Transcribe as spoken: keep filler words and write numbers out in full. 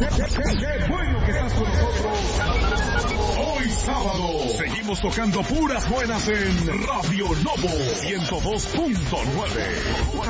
¡Qué bueno que estás con nosotros! Hoy sábado seguimos tocando puras buenas en Radio Lobo ciento dos punto nueve.